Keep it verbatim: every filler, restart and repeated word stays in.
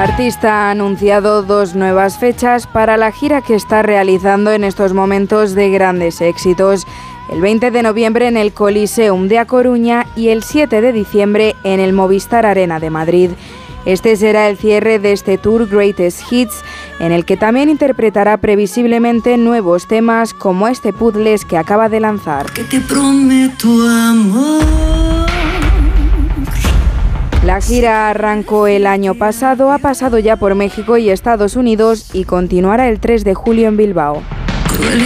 artista ha anunciado dos nuevas fechas para la gira que está realizando en estos momentos de grandes éxitos. El veinte de noviembre en el Coliseum de A Coruña y el siete de diciembre en el Movistar Arena de Madrid. Este será el cierre de este tour Greatest Hits, en el que también interpretará previsiblemente nuevos temas como este Puzzles que acaba de lanzar. Que te prometo amor. La gira arrancó el año pasado, ha pasado ya por México y Estados Unidos y continuará el tres de julio en Bilbao.